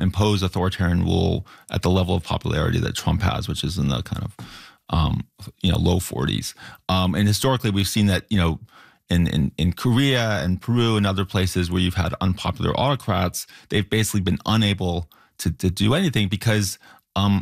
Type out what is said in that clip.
impose authoritarian rule at the level of popularity that Trump has, which is in the kind of low 40s. And historically, we've seen that in Korea and Peru and other places where you've had unpopular autocrats, they've basically been unable to do anything because